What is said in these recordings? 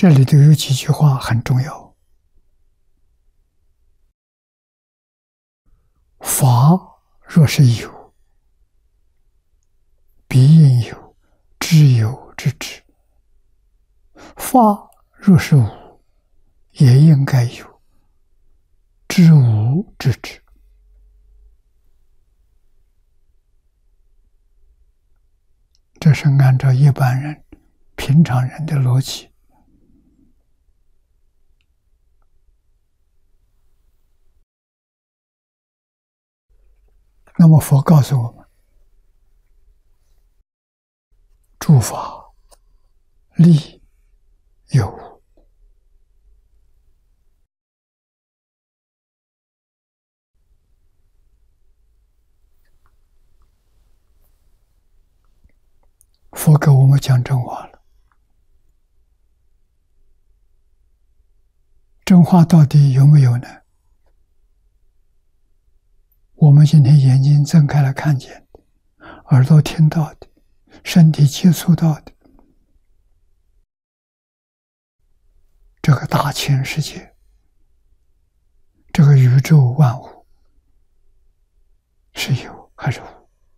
这里头有几句话很重要：法若是有，必应有知有之知；法若是无，也应该有知无之知。这是按照一般人、平常人的逻辑。那么佛告诉我们，诸法立有，佛给我们讲真话了。真话到底有没有呢？我们今天眼睛睁开了看见的，耳朵听到的，身体接触到的，这个大千世界，这个宇宙万物，是有还是无？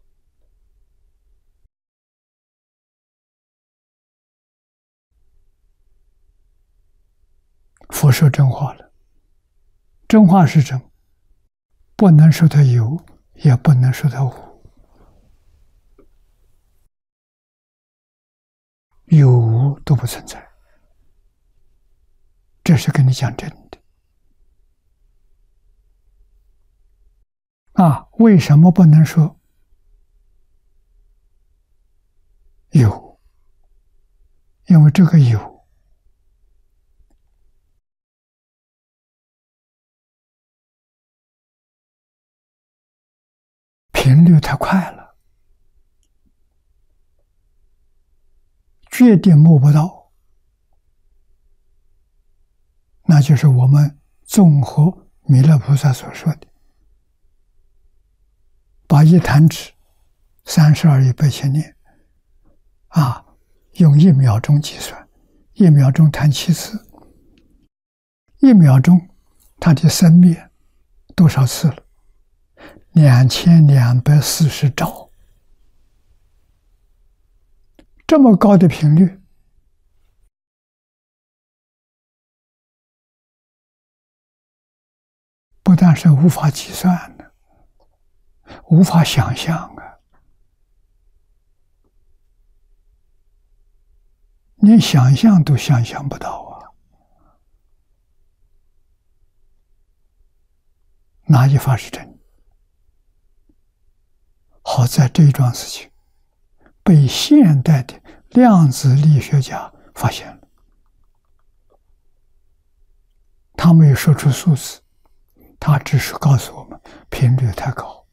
佛说真话了，真话是真，不能说它有，也不能说它无。有无都不存在，这是跟你讲真的。为什么不能说有？因为这个有频率太快了，决定摸不到，那就是我们综合弥勒菩萨所说的，把一弹指32亿8千年用1秒钟计算，1秒钟弹7次，1秒钟它的生灭多少次了？2240兆，这么高的频率，不但是无法计算的，无法想象啊！连想象都想象不到啊！哪一法是真？好在这一桩事情被现代的量子力学家发现了，他没有说出数字，他只是告诉我们频率太高，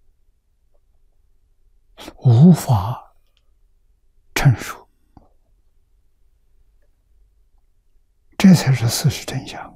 无法陈述，这才是事实真相。